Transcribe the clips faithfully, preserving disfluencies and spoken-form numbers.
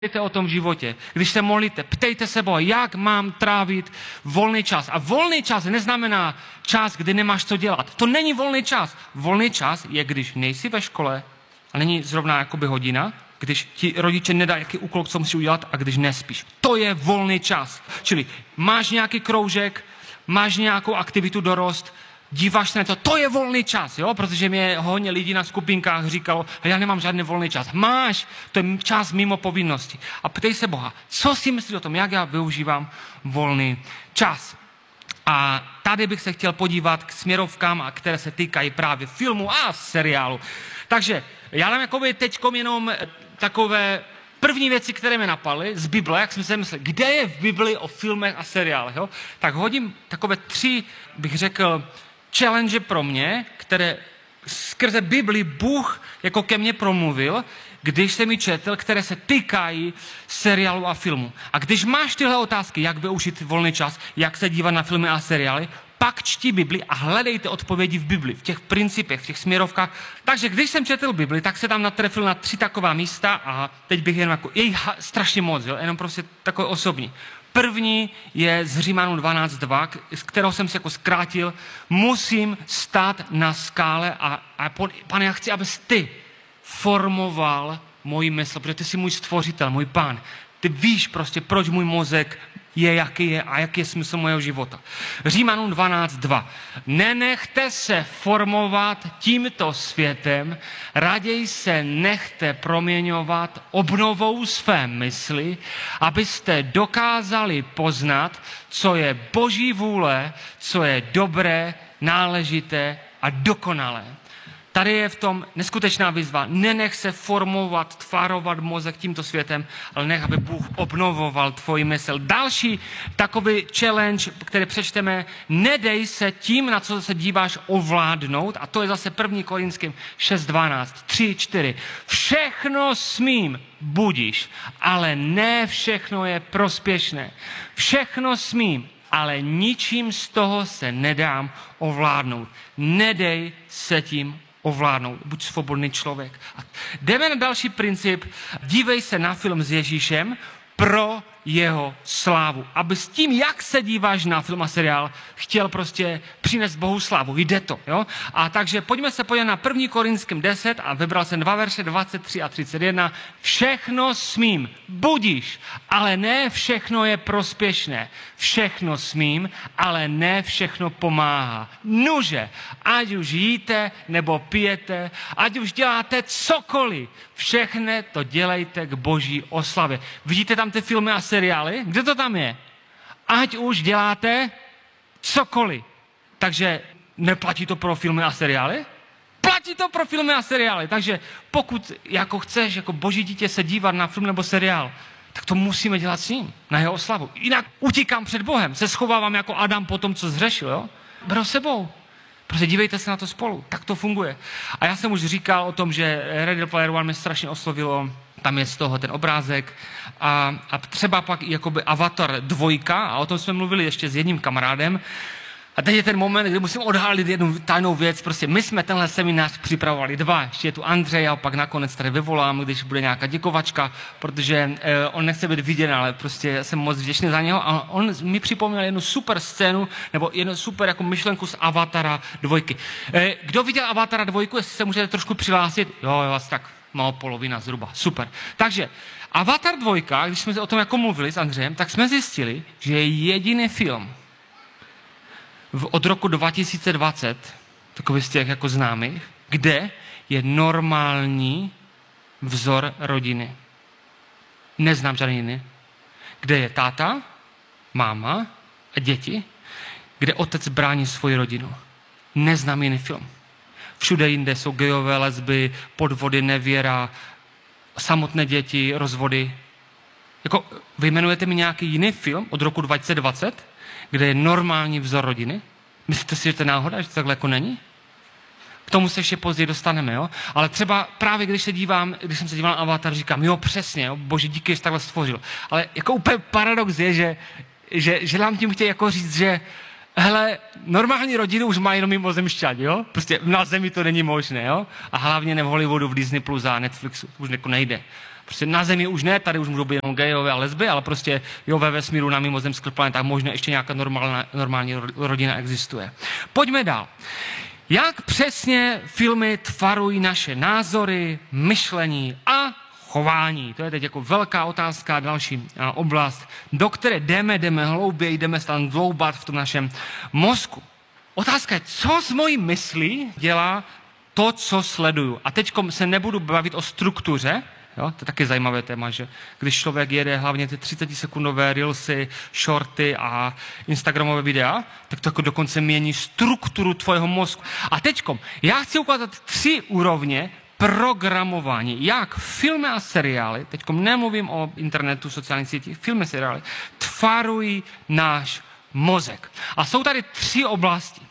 Ptejte o tom v životě. Když se modlíte, ptejte se Boha, jak mám trávit volný čas. A volný čas neznamená čas, kdy nemáš co dělat. To není volný čas. Volný čas je, když nejsi ve škole a není zrovna jakoby hodina, když ti rodiče nedají jaký úkol, co musíš udělat a když nespíš. To je volný čas. Čili máš nějaký kroužek, máš nějakou aktivitu dorost, díváš se na to, to je volný čas, jo? Protože mě hodně lidí na skupinkách říkalo, já nemám žádný volný čas. Máš, to je čas mimo povinnosti. A ptej se Boha, co si myslíš o tom, jak já využívám volný čas. A tady bych se chtěl podívat k směrovkám, které se týkají právě filmu a seriálu. Takže já dám jakoby teďkom jenom takové první věci, které mě napadly z Bible, jak jsem si myslel, kde je v Bibli o filmech a seriálech, jo? Tak hodím takové tři, bych řekl, challenge pro mě, které skrze Bibli Bůh jako ke mně promluvil, když jsem ji četl, které se týkají seriálu a filmu. A když máš tyhle otázky, jak využít volný čas, jak se dívat na filmy a seriály, pak čti Bibli a hledejte odpovědi v Bibli, v těch principech, v těch směrovkách. Takže když jsem četl Bibli, tak se tam natrefil na tři taková místa a teď bych jenom jako, je jich strašně moc, jo? Jenom prostě takové osobní. První je z Římanů dvanáct dva, z kterého jsem si jako zkrátil. Musím stát na skále a, a Pane, já chci, abys ty formoval moji mysl, protože ty jsi můj stvořitel, můj Pán. Ty víš prostě, proč můj mozek je, jaký je a jaký je smysl mého života. Římanům dvanáct dva. Nenechte se formovat tímto světem, raději se nechte proměňovat obnovou své mysli, abyste dokázali poznat, co je Boží vůle, co je dobré, náležité a dokonalé. Tady je v tom neskutečná výzva. Nenech se formovat, tvarovat mozek tímto světem, ale nech, aby Bůh obnovoval tvoji mysl. Další takový challenge, který přečteme, nedej se tím, na co se díváš, ovládnout. A to je zase první Korinským šest dvanáct, tři čtyři. Všechno smím, budíš, ale ne všechno je prospěšné. Všechno smím, ale ničím z toho se nedám ovládnout. Nedej se tím ovládnout. Buď svobodný člověk. A jdeme na další princip. Dívej se na film s Ježíšem pro jeho slávu. Aby s tím, jak se díváš na film a seriál, chtěl prostě přinést Bohu slávu. Jde to. Jo? A takže pojďme se podívat na první Korinským deset a vybral jsem dva verše dvacet tři a třicet jedna. Všechno smím, budíš, ale ne všechno je prospěšné. Všechno smím, ale ne všechno pomáhá. Nuže, ať už jíte nebo pijete, ať už děláte cokoliv, všechno to dělejte k Boží oslavě. Vidíte tam ty filmy a seriály? Kde to tam je? Ať už děláte cokoliv. Takže neplatí to pro filmy a seriály? Platí to pro filmy a seriály. Takže pokud jako chceš jako Boží dítě se dívat na film nebo seriál, tak to musíme dělat s ním, na jeho oslavu. Jinak utíkám před Bohem, se schovávám jako Adam po tom, co zřešil. Jo? Beru sebou. Prostě dívejte se na to spolu. Tak to funguje. A já jsem už říkal o tom, že Ready Player One mě strašně oslovilo. Tam je z toho ten obrázek. A, a třeba pak jakoby Avatar dvojka, a o tom jsme mluvili ještě s jedním kamarádem. A teď je ten moment, kdy musím odhalit jednu tajnou věc. Prostě my jsme tenhle seminář připravovali dva. Ještě je tu Andrej a pak nakonec tady vyvolám, když bude nějaká děkovačka, protože eh, on nechce být viděn, ale prostě jsem moc vděčný za něho. A on mi připomněl jednu super scénu, nebo jednu super jako myšlenku z Avatara dvojky. Eh, kdo viděl Avatara dvojku, jestli se můžete trošku přihlásit? Jo, jo, asi tak malo polovina zhruba. Super. Takže Avatar dvojka, když jsme o tom jako mluvili s Andrejem, tak jsme zjistili, že je jediný film od roku dva tisíce dvacet, takový z těch jako známých, kde je normální vzor rodiny. Neznám žádný jiný. Kde je táta, máma a děti, kde otec brání svoji rodinu. Neznám jiný film. Všude jinde jsou gejové, lesby, podvody, nevěra, samotné děti, rozvody. Jako, vyjmenujete mi nějaký jiný film od roku dva tisíce dvacet, kde je normální vzor rodiny? Myslíte si, že to je náhoda, že to takhle jako není? K tomu se ještě později dostaneme, jo? Ale třeba právě když se dívám, když jsem se díval na Avatar, říkám, jo, přesně, jo, Bože, díky, že jsi takhle stvořil. Ale jako úplně paradox je, že, že, že nám tím chtějí jako říct, že hele, normální rodiny už mají jenom mimozemšťan, jo? Prostě na zemi to není možné, jo? A hlavně ne v Hollywoodu, v Disney Plus a Netflixu, už jako nejde. Prostě na Zemi už ne, tady už můžou být jenom gejové a lesby, ale prostě jo, ve vesmíru na mimozemských planetách možná ještě nějaká normální, normální rodina existuje. Pojďme dál. Jak přesně filmy tvarují naše názory, myšlení a chování? To je teď jako velká otázka, další oblast, do které jdeme, jdeme hlouběji, jdeme se tam dloubat v tom našem mozku. Otázka je, co s mojí myslí dělá to, co sleduju. A teď se nebudu bavit o struktuře, jo? To je taky zajímavé téma, že když člověk jede hlavně ty třicetisekundové reelsy, shorty a instagramové videa, tak to jako dokonce mění strukturu tvojho mozku. A teďkom, já chci ukázat tři úrovně programování, jak filmy a seriály, teďkom nemluvím o internetu, sociálních sítích, filmy a seriály, tvarují náš mozek. A jsou tady tři oblasti.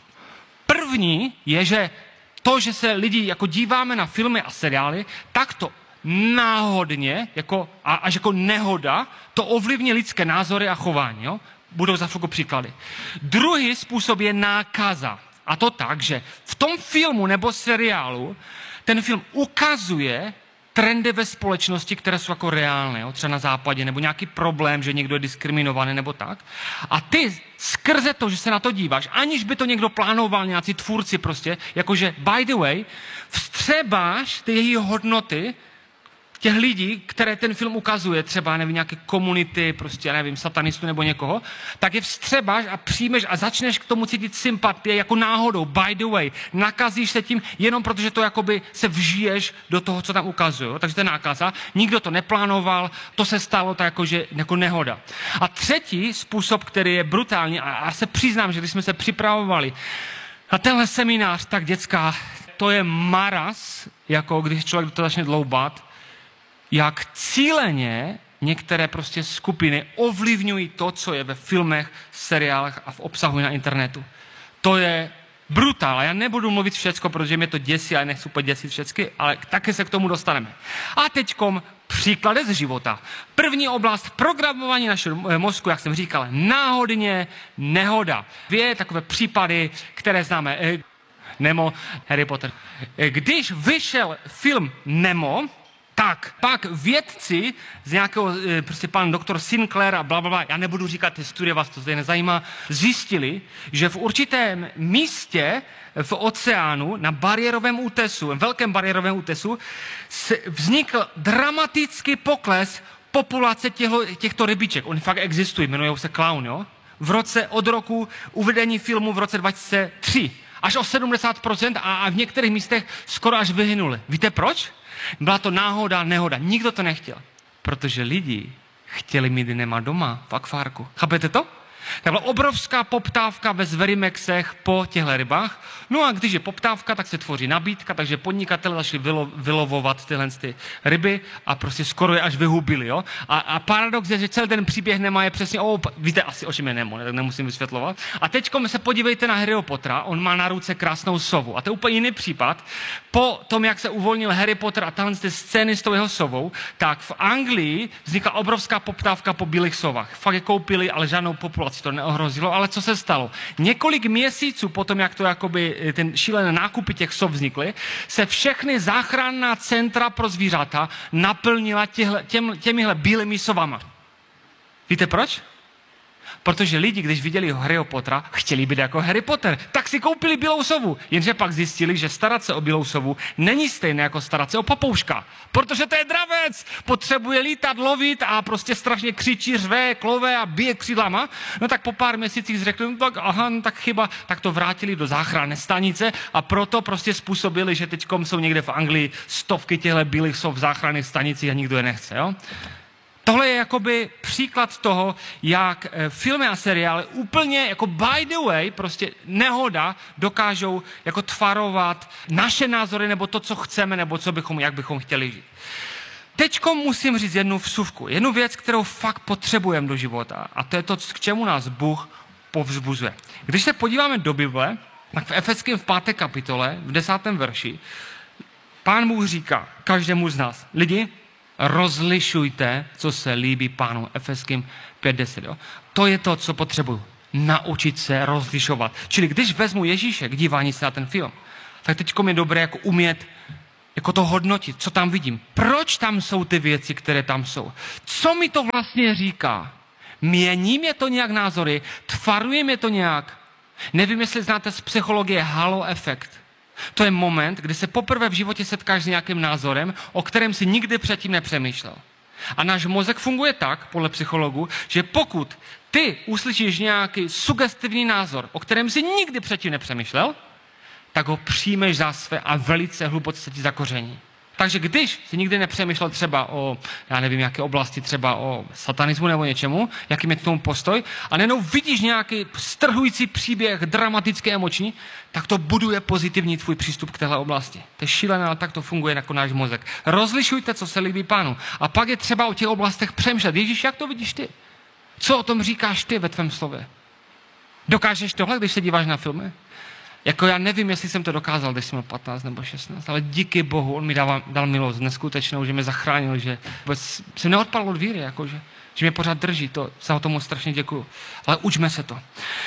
První je, že to, že se lidi jako díváme na filmy a seriály, tak to náhodně, jako, a až jako nehoda, to ovlivní lidské názory a chování. Jo? Budou za chvilku příklady. Druhý způsob je nákaza. A to tak, že v tom filmu nebo seriálu ten film ukazuje trendy ve společnosti, které jsou jako reálné, jo? Třeba na západě, nebo nějaký problém, že někdo je diskriminovaný, nebo tak. A ty skrze to, že se na to díváš, aniž by to někdo plánoval, nějací tvůrci prostě, jakože by the way, vstřebáš ty její hodnoty těch lidí, které ten film ukazuje, třeba, nevím, nějaké komunity, prostě, nevím, satanistů nebo někoho, tak je vstřebáš a přijmeš a začneš k tomu cítit sympatie jako náhodou, by the way. Nakazíš se tím jenom protože to jakoby se vžiješ do toho, co tam ukazují. Takže to je nákaza. Nikdo to neplánoval, to se stalo tak jako, že, jako nehoda. A třetí způsob, který je brutální, a, a se přiznám, že když jsme se připravovali na tenhle seminář, tak děcka, to je maras, jako když člověk to začne dloubat, jak cíleně některé prostě skupiny ovlivňují to, co je ve filmech, seriálech a v obsahu na internetu. To je brutál. Já nebudu mluvit všecko, protože mě to děsí a já nechci úplně děsit všecky, ale také se k tomu dostaneme. A teďkom příklady z života. První oblast, programování našeho mozku, jak jsem říkal, náhodně nehoda. Dvě takové případy, které známe. Nemo, Harry Potter. Když vyšel film Nemo, tak pak vědci z nějakého, prostě pan doktor Sinclair a blablabla, já nebudu říkat ty studie, vás to zde nezajímá, zjistili, že v určitém místě v oceánu, na bariérovém útesu, velkém bariérovém útesu, vznikl dramatický pokles populace těchto, těchto rybiček. Oni fakt existují, jmenují se klaun, jo? V roce, od roku uvedení filmu v roce dva tisíce tři. Až o sedmdesát procent a, a v některých místech skoro až vyhynuli. Víte proč? Byla to náhoda, nehoda. Nikdo to nechtěl. Protože lidi chtěli mít Nema doma v akvárku. Chápete to? Tak byla obrovská poptávka ve Zverimexech po těchto rybách. No a když je poptávka, tak se tvoří nabídka, takže podnikatelé začali vylo, vylovovat tyhle ty ryby a prostě skoro je až vyhubili. Jo? A, a paradox je, že celý ten příběh Nema je přesně, oh, víte asi, o čem je Nemo, tak nemusím vysvětlovat. A teďko se podívejte na Harryho Pottera, on má na ruce krásnou sovu. A to je úplně jiný případ. Po tom, jak se uvolnil Harry Potter a tahle ty scény s tou jeho sovou, tak v Anglii vznikla obrovská poptávka po bílých sovách. Fakt je koupili, ale žádnou populaci to neohrozilo, ale co se stalo? Několik měsíců potom, jak to jakoby ten šílené nákupy těch sov vznikly, se všechny záchranná centra pro zvířata naplnila těhle, těm, těmihle bílými sovama. Víte proč? Protože lidi, když viděli Harryho Pottera, chtěli být jako Harry Potter, tak si koupili bílou sovu. Jenže pak zjistili, že starat se o bílou sovu není stejné jako starat se o papouška. Protože to je dravec, potřebuje lítat, lovit a prostě strašně křičí, řve, klove a bije křídlama. No tak po pár měsících řekli, no tak aha, no tak chyba, tak to vrátili do záchranné stanice a proto prostě způsobili, že teďkom jsou někde v Anglii stovky těchto bílých sov v záchranných stanicích a nikdo je nechce, jo? Tohle je jakoby příklad toho, jak filmy a seriály úplně jako by the way, prostě nehoda, dokážou jako tvarovat naše názory nebo to, co chceme, nebo co bychom, jak bychom chtěli žít. Teďko musím říct jednu vsuvku, jednu věc, kterou fakt potřebujeme do života a to je to, k čemu nás Bůh povzbuzuje. Když se podíváme do Bible, tak v Efeským v páté kapitole, v desátém verši, Pán Bůh říká každému z nás, lidi, rozlišujte, co se líbí Pánu. Efeským pět deset. Jo? To je to, co potřebuju. Naučit se rozlišovat. Čili když vezmu Ježíše k dívání se na ten film, tak teďko je dobré jako umět jako to hodnotit, co tam vidím. Proč tam jsou ty věci, které tam jsou? Co mi to vlastně říká? Mění mě to nějak názory? Tvaruje mě to nějak? Nevím, jestli znáte z psychologie halo efekt. To je moment, kdy se poprvé v životě setkáš s nějakým názorem, o kterém si nikdy předtím nepřemýšlel. A náš mozek funguje tak, podle psychologů, že pokud ty uslyšíš nějaký sugestivní názor, o kterém si nikdy předtím nepřemýšlel, tak ho přijmeš za své a velice hluboce se ti zakoření. Takže když si nikdy nepřemýšlel třeba o, já nevím, jaké oblasti, třeba o satanismu nebo něčemu, jaký je k tomu postoj, a nejenom vidíš nějaký strhující příběh, dramatický, emoční, tak to buduje pozitivní tvůj přístup k téhle oblasti. To je šílené, ale tak to funguje jako náš mozek. Rozlišujte, co se líbí Pánu. A pak je třeba o těch oblastech přemýšlet. Ježíš, jak to vidíš ty? Co o tom říkáš ty ve tvém slově? Dokážeš tohle, když se díváš na filmy? Jako já nevím, jestli jsem to dokázal, když jsem měl patnáct nebo šestnáct, ale díky Bohu, on mi dal, dal milost neskutečnou, že mě zachránil, že vůbec jsem neodpadl od víry, jakože, že mě pořád drží, to za tomu strašně děkuju. Ale učme se to.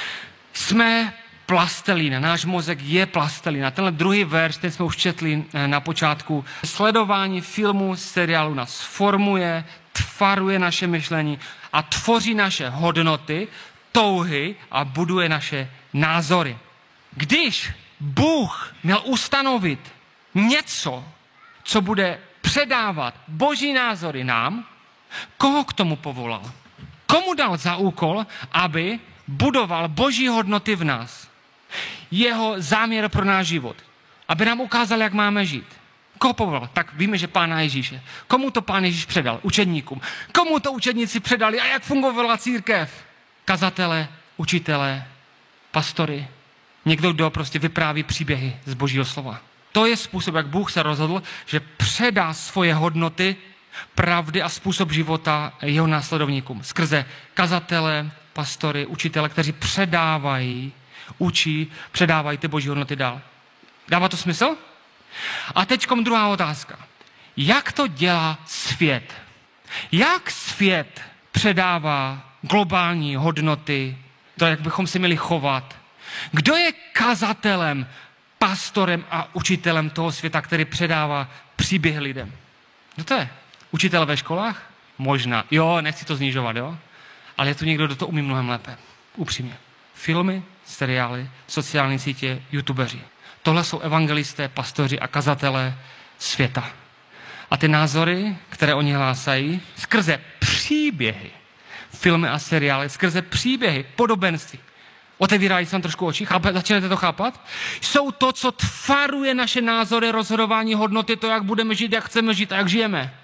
Jsme plastelína, náš mozek je plastelína. Tenhle druhý verš, ten jsme už četli na počátku. Sledování filmu, seriálu nás formuje, tvaruje naše myšlení a tvoří naše hodnoty, touhy a buduje naše názory. Když Bůh měl ustanovit něco, co bude předávat boží názory nám, koho k tomu povolal? Komu dal za úkol, aby budoval boží hodnoty v nás? Jeho záměr pro náš život. Aby nám ukázal, jak máme žít. Koho povolal? Tak víme, že Pána Ježíše. Komu to Pán Ježíš předal? Učedníkům. Komu to učedníci předali a jak fungovala církev? Kazatele, učitele, pastory. Někdo, kdo prostě vypráví příběhy z božího slova. To je způsob, jak Bůh se rozhodl, že předá svoje hodnoty, pravdy a způsob života jeho následovníkům. Skrze kazatele, pastory, učitele, kteří předávají, učí, předávají ty boží hodnoty dál. Dává to smysl? A teďkom druhá otázka. Jak to dělá svět? Jak svět předává globální hodnoty, to, jak bychom se měli chovat? Kdo je kazatelem, pastorem a učitelem toho světa, který předává příběh lidem? Kdo to je? Učitel ve školách? Možná. Jo, nechci to snižovat, jo? Ale je tu někdo, kdo to umí mnohem lépe. Upřímně. Filmy, seriály, sociální sítě, youtubeři. Tohle jsou evangelisté, pastoři a kazatelé světa. A ty názory, které oni hlásají, skrze příběhy, filmy a seriály, skrze příběhy, podobenství, otevírají se vám trošku oči, chápe, začínáte to chápat? Jsou to, co tvaruje naše názory, rozhodování, hodnoty, to, jak budeme žít, jak chceme žít a jak žijeme.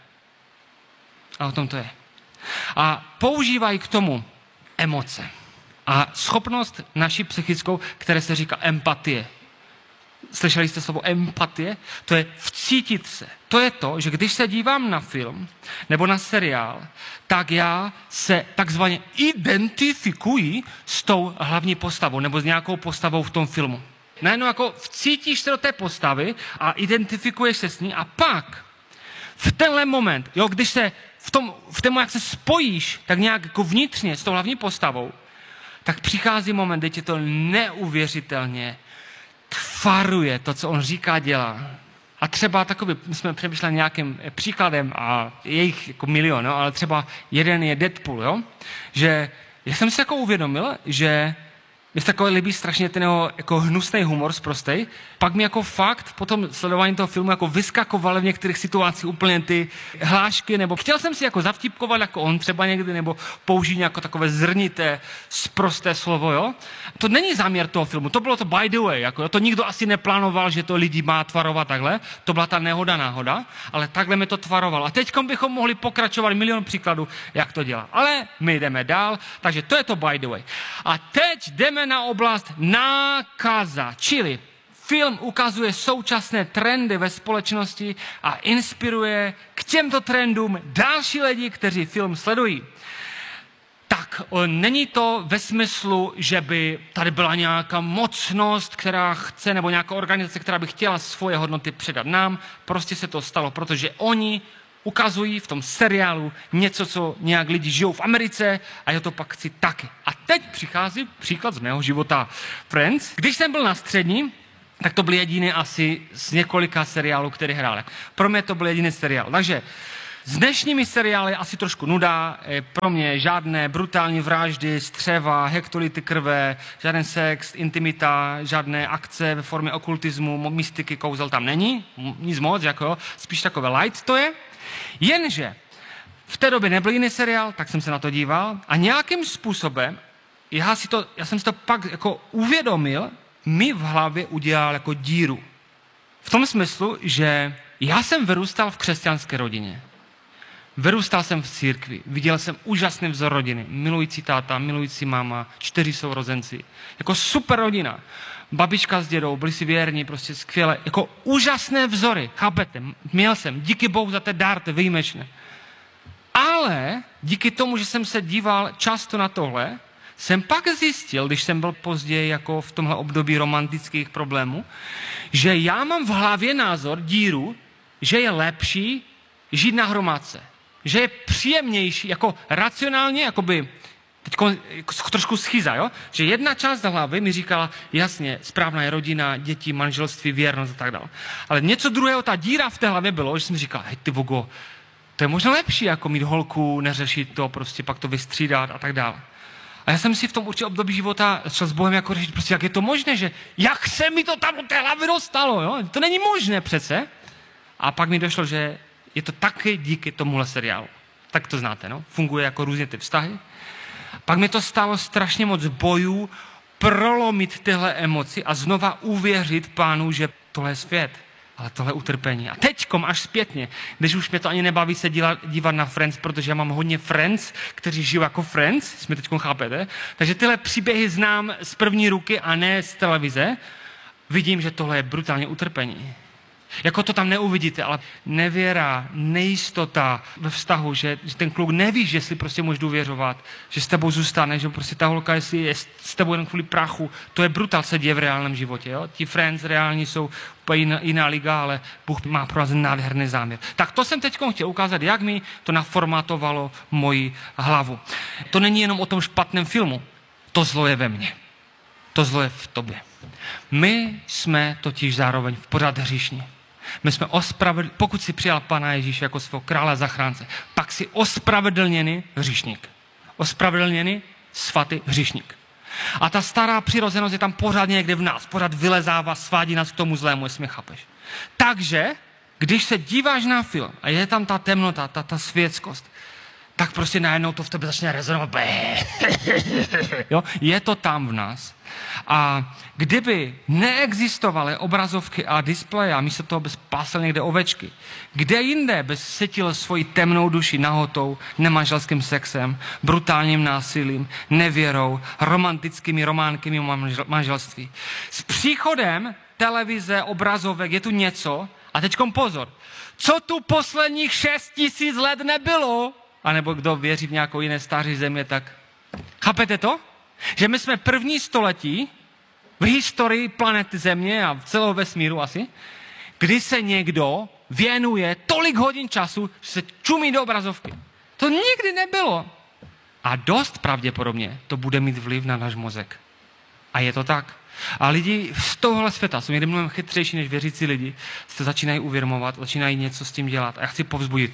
A o tom to je. A používají k tomu emoce. A schopnost naší psychickou, které se říká empatie. Slyšeli jste slovo empatie? To je vcítit se. To je to, že když se dívám na film nebo na seriál, tak já se takzvaně identifikuji s tou hlavní postavou nebo s nějakou postavou v tom filmu. Najednou jako vcítíš se do té postavy a identifikuješ se s ní a pak v tenhle moment, jo, když se v tom, v tom, jak se spojíš tak nějak jako vnitřně s tou hlavní postavou, tak přichází moment, kdy tě to neuvěřitelně tvaruje to, co on říká, dělá. A třeba takový, my jsme přemýšleli nějakým příkladem a je jich jako milion, no, ale třeba jeden je Deadpool, jo? Že já jsem si jako uvědomil, že mi takový líbí strašně ten jeho jako hnusný humor sprostej. Pak mi jako fakt po tom sledování toho filmu jako vyskakovaly v některých situacích úplně ty hlášky, nebo chtěl jsem si jako zavtipkovat jako on třeba někdy, nebo použít nějaké takové zrnité, sprosté slovo, jo. To není záměr toho filmu, to bylo to by the way, jako, jo? To nikdo asi neplánoval, že to lidi má tvarovat takhle, to byla ta nehoda náhoda, ale takhle mi to tvarovalo. A teďkom bychom mohli pokračovat milion příkladů, jak to dělá. Ale my jdeme dál, takže to je to by the way. A teď jdeme na oblast nákaza, čili film ukazuje současné trendy ve společnosti a inspiruje k těmto trendům další lidi, kteří film sledují. Tak není to ve smyslu, že by tady byla nějaká mocnost, která chce, nebo nějaká organizace, která by chtěla svoje hodnoty předat nám. Prostě se to stalo, protože oni ukazují v tom seriálu něco, co nějak lidi žijou v Americe a já to pak chci taky. A teď přichází příklad z mého života. Friends, když jsem byl na střední, tak to byl jediný asi z několika seriálů, který hrál. Pro mě to byl jediný seriál. Takže s dnešními seriály asi trošku nuda, pro mě žádné brutální vraždy, střeva, hektolitry krve, žádný sex, intimita, žádné akce ve formě okultismu, mystiky, kouzel tam není, nic moc, jako jo, spíš takové light to je. Jenže v té době nebyl jiný seriál, tak jsem se na to díval a nějakým způsobem, já, si to, já jsem si to pak jako uvědomil, mi v hlavě udělal jako díru. V tom smyslu, že já jsem vyrůstal v křesťanské rodině. Vyrůstal jsem v církvi, viděl jsem úžasný vzor rodiny, milující táta, milující máma, čtyři sourozenci. Jako super rodina. Babička s dědou, byli si věrní, prostě skvěle. Jako úžasné vzory, chápete? Měl jsem, díky Bohu za ten dár, to je výjimečné. Ale díky tomu, že jsem se díval často na tohle, jsem pak zjistil, když jsem byl později jako v tomhle období romantických problémů, že já mám v hlavě názor, díru, že je lepší žít na hromádce. Že je příjemnější, jako racionálně, jakoby, teďko, trošku schyza, jo? Že jedna část hlavy mi říkala, jasně, správná je rodina, děti, manželství, věrnost a tak dále. Ale něco druhého, ta díra v té hlavě bylo, že jsem říkal, hej ty vogo, to je možná lepší, jako mít holku, neřešit to, prostě pak to vystřídat a tak dále. A já jsem si v tom určitě období života šel s Bohem jako řešit, prostě jak je to možné, že jak se mi to tam do té hlavy dostalo, jo? To není možné přece. A pak mi došlo, že je to taky díky tomuhle seriálu. Tak to znáte, no? Funguje jako různě ty vztahy. Pak mi to stálo strašně moc bojů prolomit tyhle emoci a znova uvěřit Pánu, že tohle je svět, ale tohle je utrpení. A teďkom až zpětně, když už mě to ani nebaví se dívat, dívat na Friends, protože já mám hodně Friends, kteří žijou jako Friends, jsme teďkom chápete. Takže tyhle příběhy znám z první ruky a ne z televize. Vidím, že tohle je brutálně utrpení. Jako to tam neuvidíte, ale nevěra, nejistota ve vztahu, že, že ten kluk neví, že si prostě můžeš důvěřovat, že s tebou zůstane, že prostě ta holka, jestli je s tebou jen kvůli prachu, to je brutál, se děje v reálném životě. Jo? Ti Friends reální jsou úplně jiná, jiná liga, ale Bůh má pro nás nádherný záměr. Tak to jsem teď chtěl ukázat, jak mi to naformátovalo moji hlavu. To není jenom o tom špatném filmu, to zlo je ve mně. To zlo je v tobě. My jsme totiž zároveň v pořád hříšní. My jsme ospravedlněni, pokud si přijal Pana Ježíše jako svého krále zachránce, pak si ospravedlněný hříšník. Ospravedlněný svatý hříšník. A ta stará přirozenost je tam pořád někde v nás, pořád vylezává, svádí nás k tomu zlému, jestli mě chápeš. Takže, když se díváš na film a je tam ta temnota, ta, ta světskost, tak prostě najednou to v tebe začne rezonovat. Jo? Je to tam v nás. A kdyby neexistovaly obrazovky a displeje a místo toho bys pásal někde ovečky, kde jinde bys sytil svoji temnou duši nahotou, nemanželským sexem, brutálním násilím, nevěrou, romantickými románky mimo manželství. S příchodem televize, obrazovek je tu něco, a teďkom pozor, co tu posledních šest tisíc let nebylo, anebo kdo věří v nějakou jiné staří země, tak chápete to? Že my jsme první století v historii planety Země a v celého vesmíru asi, kdy se někdo věnuje tolik hodin času, že se čumí do obrazovky. To nikdy nebylo. A dost pravděpodobně to bude mít vliv na náš mozek. A je to tak. A lidi z tohohle světa jsou někdy mnohem chytřejší než věřící lidi, se začínají uvědomovat, začínají něco s tím dělat. A já chci povzbudit,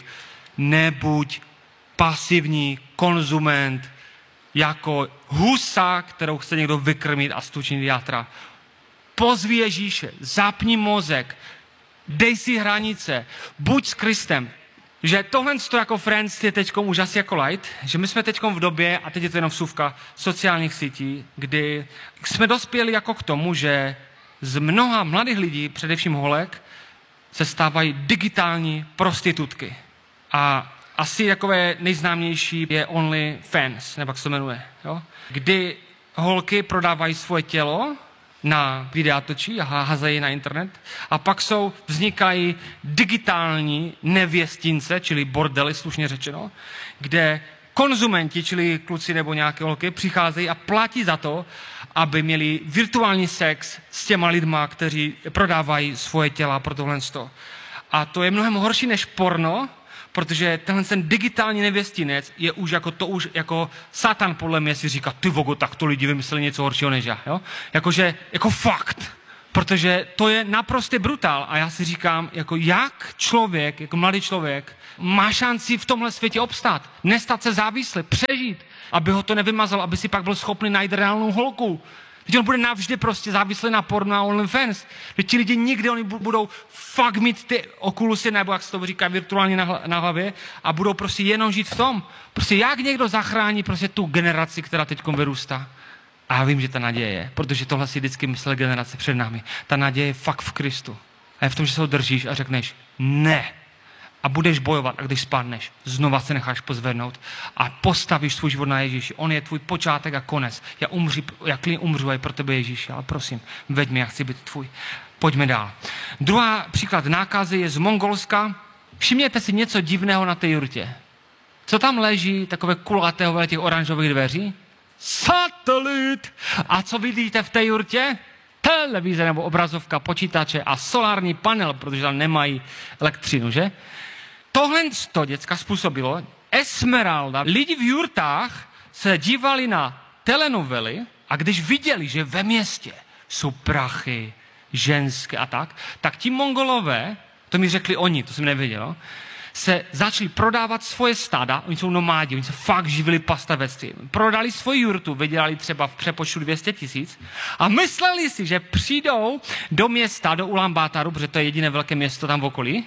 nebuď pasivní konzument, jako husa, kterou chce někdo vykrmit a stučnit játra. Pozvi Ježíše, zapni mozek, dej si hranice, buď s Kristem. Že tohle jako Friends je teďkom už asi jako light, že my jsme teďkom v době, a teď je to jenom vsuvka, sociálních sítí, kdy jsme dospěli jako k tomu, že z mnoha mladých lidí, především holek, se stávají digitální prostitutky. A asi takové nejznámější je OnlyFans, nebo jak se to jmenuje, jo? Kdy holky prodávají svoje tělo na videátočí a házejí na internet a pak jsou, vznikají digitální nevěstince, čili bordely, slušně řečeno, kde konzumenti, čili kluci nebo nějaké holky, přicházejí a platí za to, aby měli virtuální sex s těma lidma, kteří prodávají svoje těla pro tohle. A to je mnohem horší než porno, protože tenhle ten digitální nevěstinec je už jako to už jako Satan podle mě si říká, ty vogo, tak to lidi vymysleli něco horšího než já, jo? Jakože, jako fakt. Protože to je naprostý brutál a já si říkám, jako jak člověk, jako mladý člověk, má šanci v tomhle světě obstát, nestat se závislý, přežít, aby ho to nevymazalo, aby si pak byl schopný najít reálnou holku. Teď on bude navždy prostě závislý na porno a OnlyFans. Teď ti lidi nikdy, oni budou fakt mít ty okulusy, nebo jak se to říká, virtuálně na, na hlavě a budou prostě jenom žít v tom. Prostě jak někdo zachrání prostě tu generaci, která teď vyrůstá. A já vím, že ta naděje je, protože tohle si vždycky myslel generace před námi. Ta naděje je fakt v Kristu. A je v tom, že se ho držíš a řekneš ne. A budeš bojovat a když spadneš, znova se necháš pozvednout a postavíš svůj život na Ježíši. On je tvůj počátek a konec. Já, umři, já klidně umřu aj pro tebe Ježíši, ale prosím, veď mě, já chci být tvůj. Pojďme dál. Druhá příklad nákazy je z Mongolska. Všimněte si něco divného na té jurtě. Co tam leží, takové kulatého těch oranžových dveří? Satelit! A co vidíte v té jurtě? Televize nebo obrazovka počítače a solární panel, protože tam nemají elektřinu, že? Tohle to děcka způsobilo Esmeralda. Lidi v jurtách se dívali na telenovely a když viděli, že ve městě jsou prachy, ženské a tak, tak ti Mongolové, to mi řekli oni, to jsem nevěděl, se začali prodávat svoje stáda, oni jsou nomádi, oni se fakt živili pastavectví. Prodali svoji jurtu, vydělali třeba v přepočtu dvě stě tisíc a mysleli si, že přijdou do města, do Ulaanbátaru, protože to je jediné velké město tam v okolí,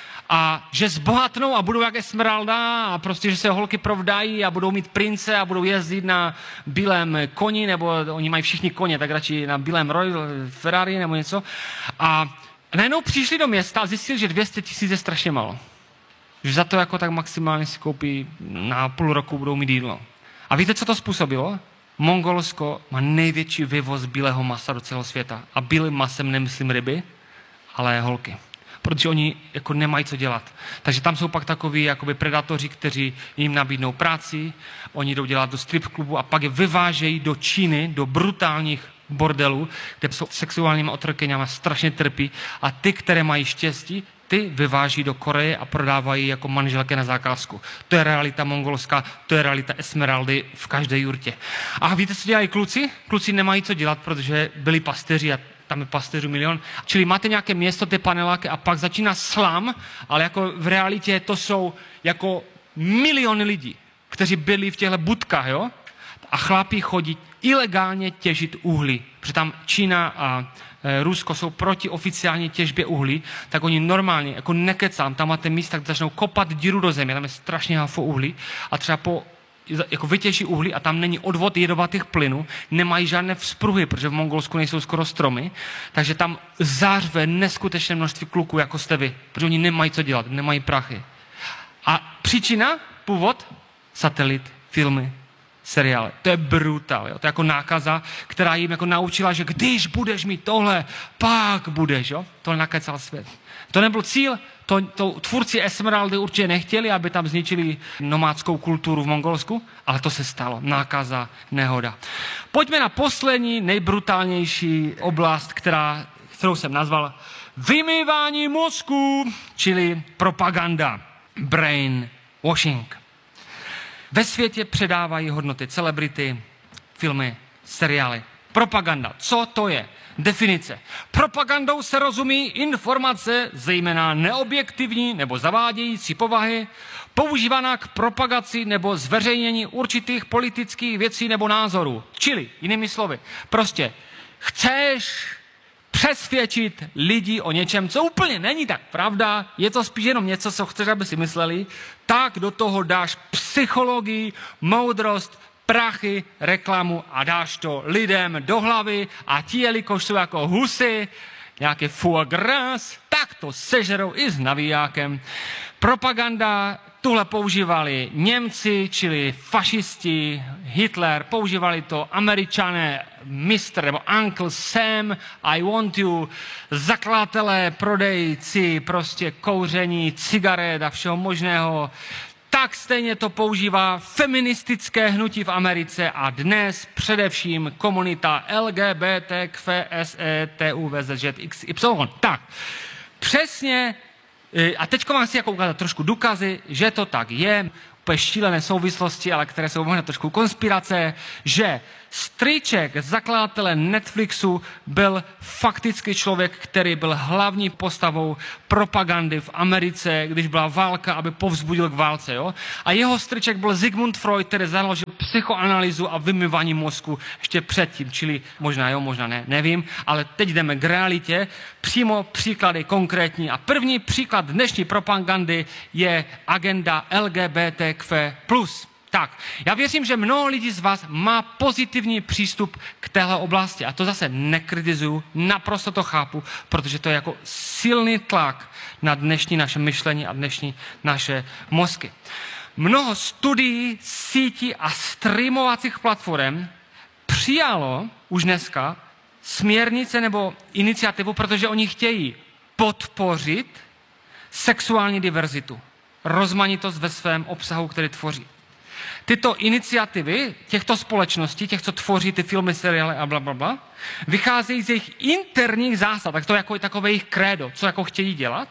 a že zbohatnou a budou jak Esmeralda a prostě, že se holky provdají a budou mít prince a budou jezdit na bílém koni, nebo oni mají všichni koně, tak radši na bílém Royal Ferrari nebo něco. A najednou přišli do města a zjistili, že dvě stě tisíc je strašně málo. Že za to jako tak maximálně si koupí na půl roku, budou mít jídlo. A víte, co to způsobilo? Mongolsko má největší vyvoz bílého masa do celého světa. A bílým masem nemyslím ryby, ale holky. Protože oni jako nemají co dělat. Takže tam jsou pak takoví jakoby predatoři, kteří jim nabídnou práci, oni jdou dělat do strip klubu a pak je vyvážejí do Číny, do brutálních bordelů, kde jsou sexuálními otrokyněmi, strašně trpí a ty, které mají štěstí, ty vyváží do Koreje a prodávají jako manželky na zakázku. To je realita mongolská, to je realita Esmeraldy v každé jurtě. A víte, co dělají kluci? Kluci nemají co dělat, protože byli pasteři a tam je pasteřů milion. Čili máte nějaké město, ty paneláky a pak začíná slam, ale jako v realitě to jsou jako miliony lidí, kteří byli v těchto budkách, jo? A chlapi chodí ilegálně těžit uhlí, protože tam Čína a e, Rusko jsou proti oficiální těžbě uhlí, tak oni normálně, jako nekecám, tam máte místa, kde začnou kopat díru do země, tam je strašně hafo uhlí a třeba po jako vytěží uhlí a tam není odvod jedovatých plynů, nemají žádné vzpruhy, protože v Mongolsku nejsou skoro stromy, takže tam zářve neskutečné množství kluků, jako jste vy, protože oni nemají co dělat, nemají prachy. A příčina, původ, satelit, filmy, seriály. To je brutál, jo? To je jako nákaza, která jim jako naučila, že když budeš mít tohle, pak budeš, jo? To nakecal svět. To nebyl cíl, to, to tvůrci Esmeraldy určitě nechtěli, aby tam zničili nomádskou kulturu v Mongolsku, ale to se stalo. Nákaza, nehoda. Pojďme na poslední, nejbrutálnější oblast, která, kterou jsem nazval vymývání mozku, čili propaganda, brain washing. Ve světě předávají hodnoty celebrity, filmy, seriály. Propaganda. Co to je? Definice. Propagandou se rozumí informace, zejména neobjektivní nebo zavádějící povahy, používaná k propagaci nebo zveřejnění určitých politických věcí nebo názorů. Čili, jinými slovy, prostě chceš přesvědčit lidi o něčem, co úplně není tak pravda, je to spíš jenom něco, co chceš, aby si mysleli, tak do toho dáš psychologii, moudrost, prachy, reklamu a dáš to lidem do hlavy a ti, jelikož jsou jako husy, nějaké foie gras, tak to sežerou i s navijákem. Propaganda tuhle používali Němci, čili fašisti, Hitler, používali to Američané, mister nebo Uncle Sam, I want you, zakladatelé, prodejci, prostě kouření, cigaret a všeho možného. Tak stejně to používá feministické hnutí v Americe a dnes především komunita L G B T Q S E T U V Z Ž X Y. Tak, přesně, a teď vám chci jako ukázat trošku důkazy, že to tak je, úplně šílené souvislosti, ale které jsou možná trošku konspirace, že strýček zakladatele Netflixu byl fakticky člověk, který byl hlavní postavou propagandy v Americe, když byla válka, aby povzbudil k válce. Jo? A jeho strýček byl Sigmund Freud, který založil psychoanalýzu a vymývání mozku ještě předtím, čili možná jo, možná ne, nevím, ale teď jdeme k realitě, přímo příklady konkrétní. A první příklad dnešní propagandy je agenda L G B T Q plus. Tak, já věřím, že mnoho lidí z vás má pozitivní přístup k téhle oblasti. A to zase nekritizuju, naprosto to chápu, protože to je jako silný tlak na dnešní naše myšlení a dnešní naše mozky. Mnoho studií, sítí a streamovacích platform přijalo už dneska směrnice nebo iniciativu, protože oni chtějí podpořit sexuální diverzitu, rozmanitost ve svém obsahu, který tvoří. Tyto iniciativy těchto společností, těch, co tvoří ty filmy, seriály a blablabla, bla, bla, vycházejí z jejich interních zásad, tak to je jako takové jejich krédo, co jako chtějí dělat.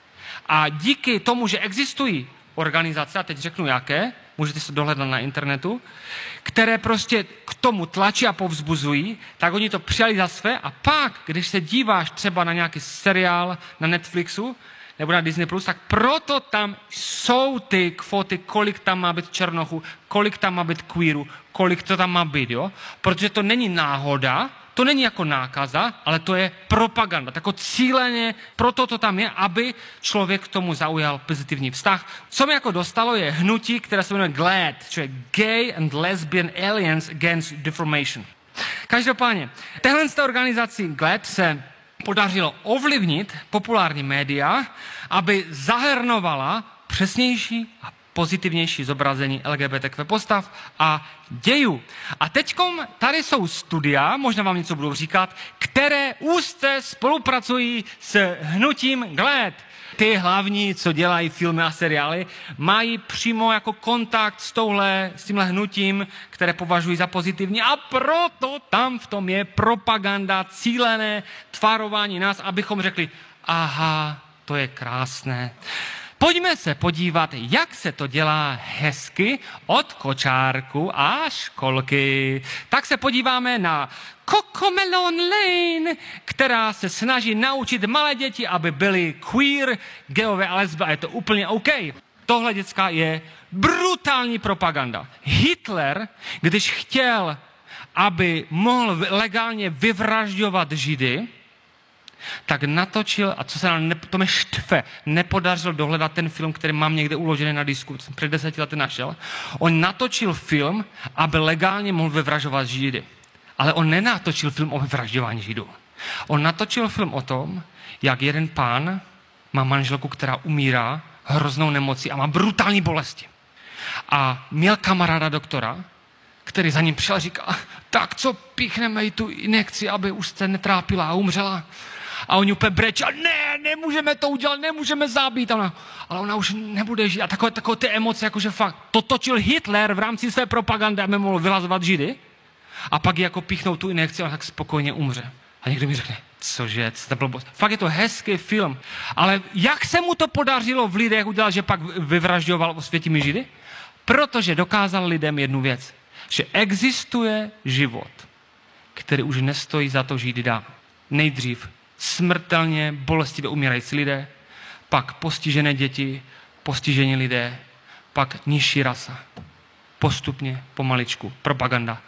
A díky tomu, že existují organizace, a teď řeknu jaké, můžete se dohledat na internetu, které prostě k tomu tlačí a povzbuzují, tak oni to přijali za své a pak, když se díváš třeba na nějaký seriál na Netflixu, nebo na Disney plus, tak proto tam jsou ty kvóty, kolik tam má být černochů, kolik tam má být queerů, kolik to tam má být, jo? Protože to není náhoda, to není jako nákaza, ale to je propaganda. Tak cíleně, proto to tam je, aby člověk k tomu zaujal pozitivní vztah. Co mi jako dostalo je hnutí, které se jmenuje GLAAD, čili Gay and Lesbian Alliance Against Deformation. Každopádně, téhle z té organizací GLAAD se podařilo ovlivnit populární média, aby zahrnovala přesnější a pozitivnější zobrazení L G B T Q postav a dějů. A teďkom tady jsou studia, možná vám něco budou říkat, které úzce spolupracují s hnutím GLAAD. Ty hlavní, co dělají filmy a seriály, mají přímo jako kontakt s touhle, s tímhle hnutím, které považují za pozitivní a proto tam v tom je propaganda, cílené tvarování nás, abychom řekli, aha, to je krásné. Pojďme se podívat, jak se to dělá hezky od kočárku a školky. Tak se podíváme na Cocomelon Lane, která se snaží naučit malé děti, aby byly queer, geové a lesby a je to úplně OK. Tohle, děcka, je brutální propaganda. Hitler, když chtěl, aby mohl legálně vyvražďovat Židy, tak natočil, a co se nám, ne, to mě štve, nepodařilo dohledat ten film, který mám někde uložený na disku, jsem před deseti lety našel. On natočil film, aby legálně mohl vyvražďovat Židy. Ale on nenatočil film o vyvražďování Židů. On natočil film o tom, jak jeden pán má manželku, která umírá hroznou nemocí a má brutální bolesti. A měl kamaráda doktora, který za ním přišel a říká, tak co, píchneme jí tu injekci, aby už se netrápila a umřela. A oni úplně brečí, ne, nemůžeme to udělat, nemůžeme zabít. Ona, ale ona už nebude žít. A takové, takové ty emoce, jakože fakt, to točil Hitler v rámci své propagandy, aby mohl vylazovat Židy. A pak jako píchnou tu injekci a tak spokojně umře. A někdo mi řekne, cože, co to blbost. Fakt je to hezký film. Ale jak se mu to podařilo v lidech udělat, že pak vyvražďoval osvětimi Židy? Protože dokázal lidem jednu věc. Že existuje život, který už nestojí za to žít dál. Nejdřív smrtelně bolestivě umírající lidé, pak postižené děti, postižení lidé, pak nižší rasa. Postupně, pomaličku, propaganda.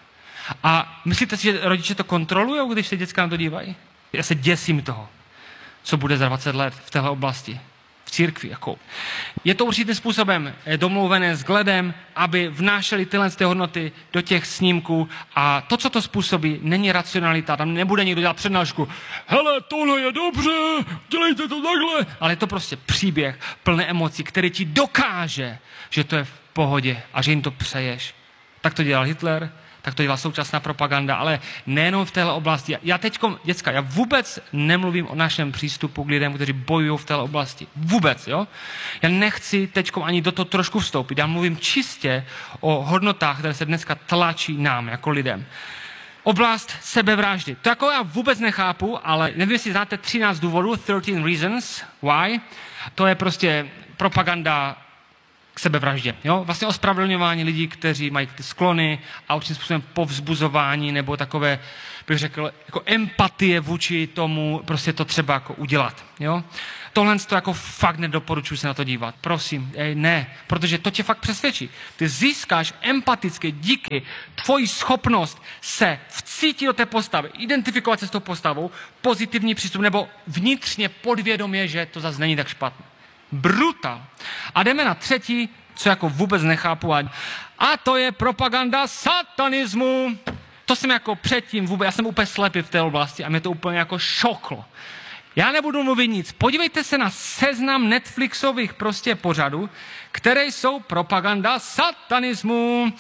A myslíte si, že rodiče to kontrolují, když se děcka na to dívají? Já se děsím toho, co bude za dvacet let v téhle oblasti. V církvi, jako. Je to určitým způsobem domluvené s GLAADem, aby vnášeli tyhle ty hodnoty do těch snímků a to, co to způsobí, není racionalita, tam nebude někdo dělat přednášku, hele, tohle je dobře, dělejte to takhle, ale je to prostě příběh plný emocí, který ti dokáže, že to je v pohodě a že jim to přeješ. Tak to dělal Hitler, tak to dělá současná propaganda, ale nejenom v téhle oblasti. Já teďko, děcka, já vůbec nemluvím o našem přístupu k lidem, kteří bojují v téhle oblasti. Vůbec, jo? Já nechci teďko ani do toho trošku vstoupit. Já mluvím čistě o hodnotách, které se dneska tlačí nám, jako lidem. Oblast sebevraždy. To jako já vůbec nechápu, ale nevím, jestli znáte třináct důvodů, thirteen reasons why. To je prostě propaganda, k sebevraždě. Jo? Vlastně ospravedlňování lidí, kteří mají ty sklony a určitým způsobem povzbuzování nebo takové, bych řekl, jako empatie vůči tomu, prostě to třeba jako udělat. Jo? Tohle to jako fakt nedoporučuji se na to dívat. Prosím, ej, ne, protože to tě fakt přesvědčí. Ty získáš empaticky díky tvoji schopnost se vcítit do té postavy, identifikovat se s tou postavou, pozitivní přístup nebo vnitřně podvědomě, že to zase není tak špatné. Brutál. A jdeme na třetí, co jako vůbec nechápu. A to je propaganda satanismu. To jsem jako předtím vůbec, já jsem úplně slepý v té oblasti a mě to úplně jako šoklo. Já nebudu mluvit nic. Podívejte se na seznam Netflixových prostě pořadů, které jsou propaganda satanismu.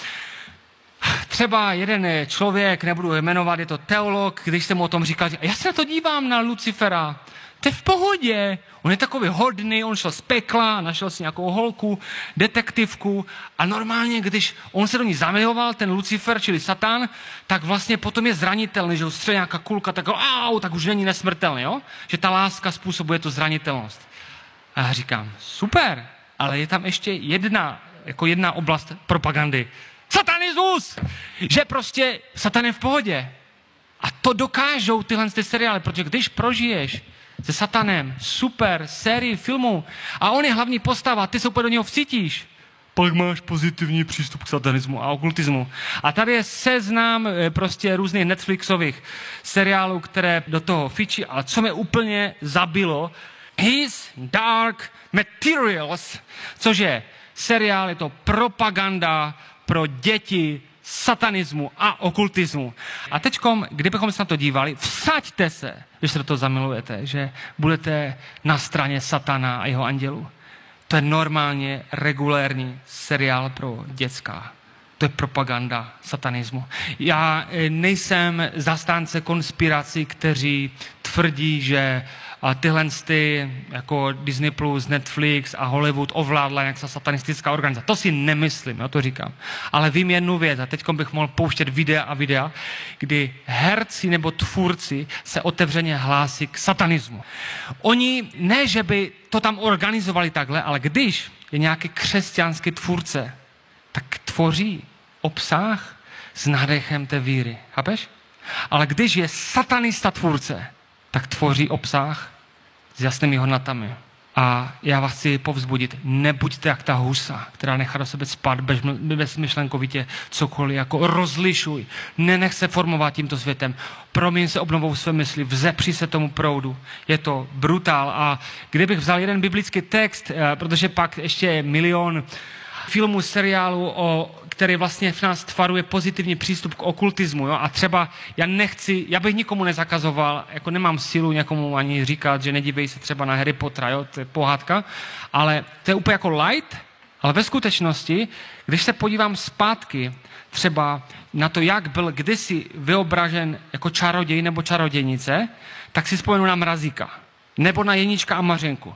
Třeba jeden člověk, nebudu jmenovat, je to teolog, když jsem mu o tom říkal, já se na to dívám na Lucifera, to je v pohodě, on je takový hodný, on šel z pekla, našel si nějakou holku, detektivku a normálně, když on se do ní zamiloval, ten Lucifer, čili Satan, tak vlastně potom je zranitelný, že ho střelí nějaká kulka, tak, au, tak už není nesmrtelný, jo? Že ta láska způsobuje tu zranitelnost. A já říkám, super, ale je tam ještě jedna, jako jedna oblast propagandy. Satanismus! Že prostě Satan je v pohodě. A to dokážou tyhle ty seriály, protože když prožiješ se Satanem super sérii filmů a on je hlavní postava, ty se úplně do něho vcítíš, pak máš pozitivní přístup k satanismu a okultismu. A tady je seznam prostě různých Netflixových seriálů, které do toho fičí, ale co mě úplně zabilo, His Dark Materials, což je seriál, je to propaganda pro děti satanismu a okultismu. A teďkom, kdybychom se na to dívali, vsaďte se, když se do toho zamilujete, že budete na straně Satana a jeho andělů. To je normálně regulérní seriál pro dětská. To je propaganda satanismu. Já nejsem zastánce konspirací, kteří tvrdí, že tyhle ty, jako Disney plus, Netflix a Hollywood ovládla nějaká satanistická organizace. To si nemyslím, já to říkám. Ale vím jednu věc a teď bych mohl pouštět videa a videa, kdy herci nebo tvůrci se otevřeně hlásí k satanismu. Oni, ne, že by to tam organizovali takhle, ale když je nějaký křesťanský tvůrce, tak tvoří obsah s nádechem té víry. Chápeš? Ale když je satanista tvůrce, tak tvoří obsah s jasnými hodnotami. A já vás chci povzbudit, nebuďte jak ta husa, která nechá do sebe spát bezmyšlenkovitě cokoliv, jako rozlišuj, nenech se formovat tímto světem, proměň se obnovou své mysli, vzepři se tomu proudu. Je to brutál. A kdybych vzal jeden biblický text, protože pak ještě je milion filmů, seriálů, o, který vlastně v nás tvaruje pozitivní přístup k okultismu. Jo? A třeba já nechci, já bych nikomu nezakazoval, jako nemám sílu někomu ani říkat, že nedívej se třeba na Harry Pottera, jo? To je pohádka, ale to je úplně jako light, ale ve skutečnosti, když se podívám zpátky třeba na to, jak byl kdysi vyobražen jako čaroděj nebo čarodějnice, tak si vzpomenu na Mrazíka. Nebo na Jenička a Mařenku.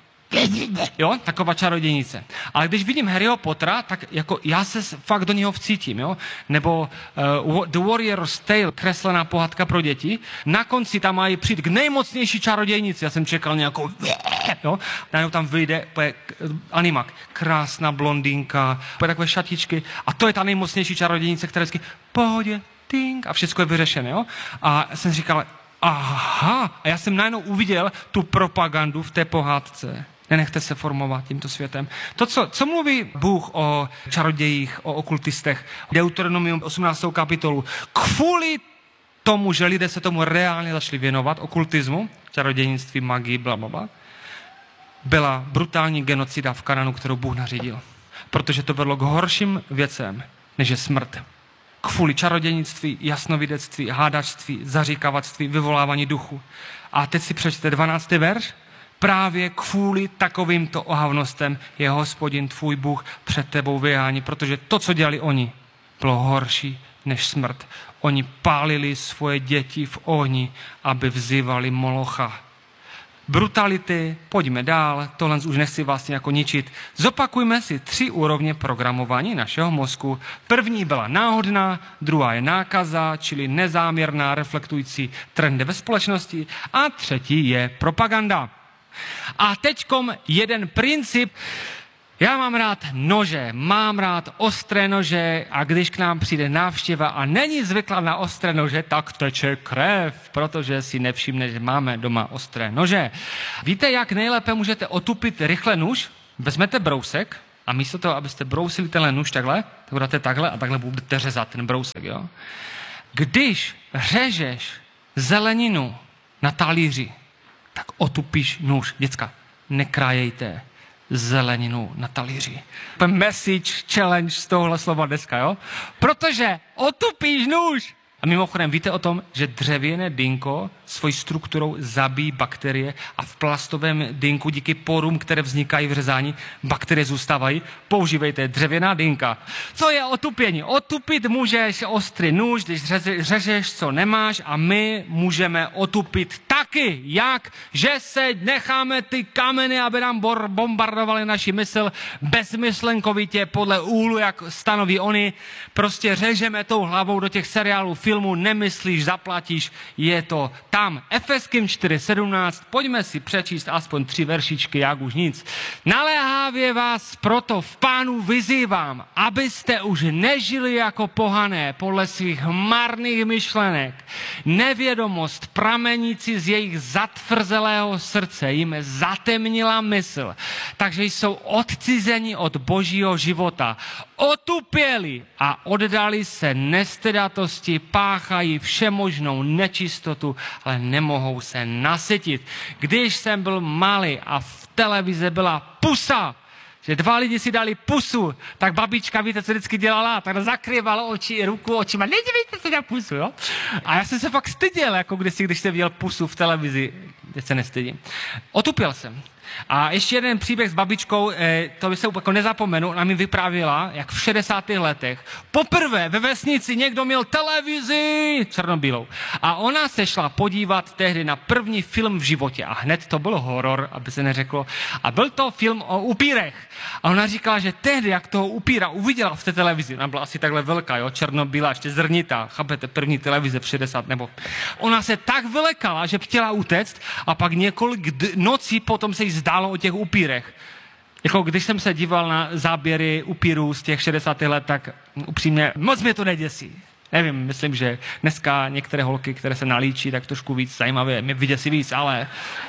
Jo, taková čarodějnice. Ale když vidím Harryho Pottera, tak jako já se fakt do něho vcítím, jo. Nebo uh, The Warrior's Tale, kreslená pohádka pro děti. Na konci tam mají přijít k nejmocnější čarodějnici. Já jsem čekal nějakou, jo. Najednou tam vyjde animák. Krásná blondýnka, takové šatičky. A to je ta nejmocnější čarodějnice, která vždycky pohodě, ting, a všechno je vyřešené, jo. A jsem říkal, aha, a já jsem najednou uviděl tu propagandu v té pohádce. Nenechte se formovat tímto světem. To, co, co mluví Bůh o čarodějích, o okultistech, Deuteronomium osmnáctou kapitolu. Kvůli tomu, že lidé se tomu reálně začali věnovat, okultismu, čarodějnictví, magii, blablabla, byla brutální genocida v Kananu, kterou Bůh nařídil. Protože to vedlo k horším věcem, než je smrt. Kvůli čarodějnictví, jasnovidectví, hádačství, zaříkavactví, vyvolávání duchu. A teď si přečte dvanáctý verš. Právě kvůli takovýmto ohavnostem je Hospodin tvůj Bůh před tebou vyhání, protože to, co dělali oni, bylo horší než smrt. Oni pálili svoje děti v ohni, aby vzývali Molocha. Brutality, pojďme dál, tohle už nechci vlastně jako ničit. Zopakujme si tři úrovně programování našeho mozku. První byla náhodná, druhá je nákaza, čili nezáměrná, reflektující trendy ve společnosti a třetí je propaganda. A teďkom jeden princip, Já mám rád nože, mám rád ostré nože a když k nám přijde návštěva a není zvyklá na ostré nože, tak teče krev, protože si nevšimne, že máme doma ostré nože. Víte, jak nejlépe můžete otupit rychle nůž? Vezmete brousek a místo toho, abyste brousili tenhle nůž takhle, tak dáte takhle a takhle budete řezat ten brousek, jo? Když řežeš zeleninu na talíři, tak otupíš nůž. Děcka, nekrájejte zeleninu na talíři. Message, challenge z tohohle slova dneska, jo? Protože otupíš nůž. A mimochodem, víte o tom, že dřevěné dýnko svojí strukturou zabíjí bakterie a v plastovém dýnku díky porům, které vznikají v řezání, bakterie zůstávají. Používejte dřevěná dýnka. Co je otupění? Otupit můžeš ostrý nůž, když řežeš, co nemáš, a my můžeme otupit taky. Jak? Že se necháme ty kameny, aby nám bombardovali naši mysl bezmyslenkovitě podle úhlu, jak stanoví oni. Prostě řežeme tou hlavou do těch seriálů, filmů, nemyslíš, zaplatíš, je to tam. Efeským čtyři sedmnáct, pojďme si přečíst aspoň tři veršičky, jak už nic. Naléhavě vás proto v Pánu vyzývám, abyste už nežili jako pohané podle svých marných myšlenek. Nevědomost pramenící z jejich zatvrzelého srdce jim zatemnila mysl, takže jsou odcizeni od božího života. Otupěli a oddali se nestydatosti, páchají všemožnou nečistotu, ale nemohou se nasytit. Když jsem byl malý a v televizi byla pusa, že dva lidi si dali pusu, tak babička, víte, co vždycky dělala? Tak zakrývala oči, ruku očima, nedívejte se na pusu, jo? A já jsem se fakt styděl, jako kdysi, když jsem viděl pusu v televizi. Teď se nestydím. Otupěl jsem. A ještě jeden příběh s babičkou, to by se úplně nezapomenu, ona mi vyprávěla, jak v šedesátých letech poprvé ve vesnici někdo měl televizi černobílou. A ona se šla podívat tehdy na první film v životě. A hned to byl horor, aby se neřeklo. A byl to film o upírech. A ona říkala, že tehdy, jak toho upíra uviděla v té televizi, ona byla asi takhle velká, jo, černobílá, ještě zrnitá, chápete, první televize v šedesátých nebo. Ona se tak vylekala, že chtěla utéct a pak několik d- nocí potom se jí zdálo o těch upírech. Jako když jsem se díval na záběry upírů z těch šedesátých let, tak upřímně moc mě to neděsí. Nevím, myslím, že dneska některé holky, které se nalíčí, tak trošku víc zajímavé, mě vyděsí víc, ale...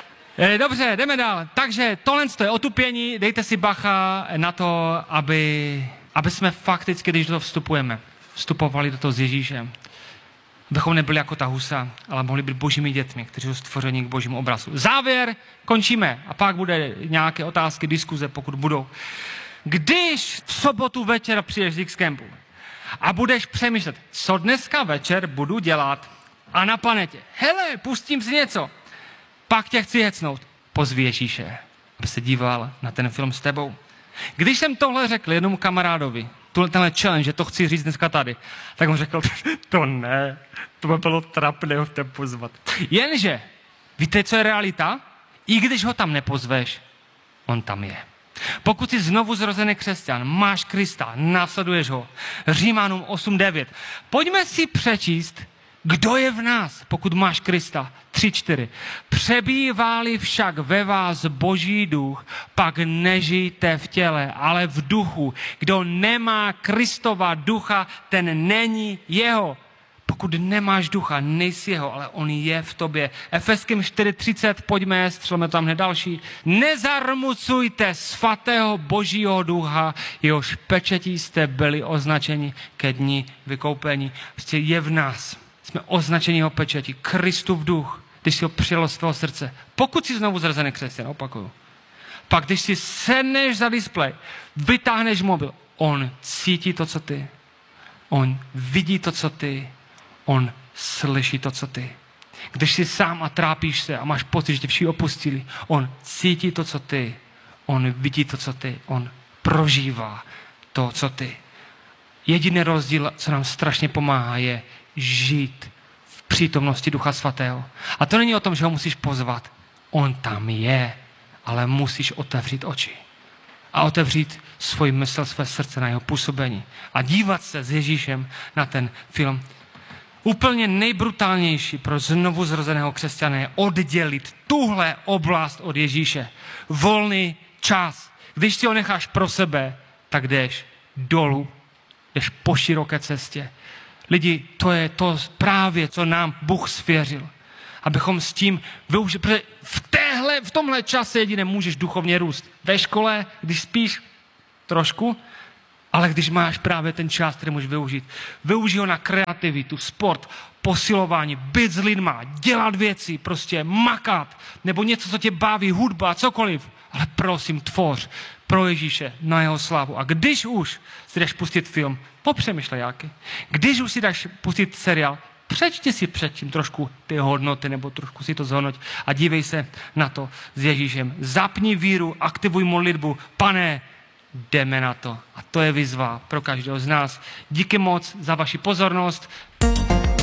Dobře, jdeme dál. Takže tohle je otupění, dejte si bacha na to, aby, aby jsme fakticky, když do toho vstupujeme, vstupovali do toho s Ježíšem. Abychom nebyli jako ta husa, ale mohli být božími dětmi, kteří jsou stvořeni k božímu obrazu. Závěr, končíme. A pak bude nějaké otázky, diskuze, pokud budou. Když v sobotu večer přijdeš z X-Campu a budeš přemýšlet, co dneska večer budu dělat, a na planetě, hele, pustím si něco, pak tě chci hecnout, pozvi Ježíše, aby se díval na ten film s tebou. Když jsem tohle řekl jednomu kamarádovi, tenhle challenge, že to chci říct dneska tady, tak on řekl, to ne, to by bylo trapné ho tam pozvat. Jenže, víte, co je realita? I když ho tam nepozveš, on tam je. Pokud jsi znovu zrozený křesťan, máš Krista, následuješ ho. Římanům osm devět. Pojďme si přečíst, kdo je v nás, pokud máš Krista. tři čtyři. Přebývá-li však ve vás Boží duch, pak nežijte v těle, ale v duchu. Kdo nemá Kristova ducha, ten není jeho. Pokud nemáš ducha, nejsi jeho, ale on je v tobě. Efeským čtyři třicet, pojďme, střelme tam hned další. Nezarmucujte svatého Božího ducha, jehož pečetí jste byli označeni ke dni vykoupení. Prostě je v nás. Jsme označeni jeho pečetí. Kristův duch, když si ho přijal z tvého srdce. Pokud jsi znovu zrozený křesťan, opakuju. Pak když si sedneš za displej, vytáhneš mobil, on cítí to, co ty. On vidí to, co ty. On slyší to, co ty. Když jsi sám a trápíš se a máš pocit, že tě všichni opustili, on cítí to, co ty. On vidí to, co ty. On prožívá to, co ty. Jediný rozdíl, co nám strašně pomáhá, je žít v přítomnosti Ducha Svatého. A to není o tom, že ho musíš pozvat. On tam je, ale musíš otevřít oči. A otevřít svůj mysl, své srdce na jeho působení. A dívat se s Ježíšem na ten film. Úplně nejbrutálnější pro znovu zrozeného křesťana je oddělit tuhle oblast od Ježíše. Volný čas. Když si ho necháš pro sebe, tak jdeš dolů, jdeš po široké cestě. Lidi, to je to právě, co nám Bůh svěřil. Abychom s tím využili, protože v, téhle, v tomhle čase jedině můžeš duchovně růst. Ve škole, když spíš trošku, ale když máš právě ten čas, který můžeš využít, využij ho na kreativitu, sport, posilování, být s lidma, dělat věci, prostě makat, nebo něco, co tě baví, hudba, cokoliv. Ale prosím, tvoř pro Ježíše na jeho slávu. A když už si jdeš pustit film, popřemýšlej jaký. Když už si jdeš pustit seriál, přečti si předtím trošku ty hodnoty, nebo trošku si to zhodnoť a dívej se na to s Ježíšem. Zapni víru, aktivuj modlitbu. Pane, jdeme na to. A to je výzva pro každého z nás. Díky moc za vaši pozornost.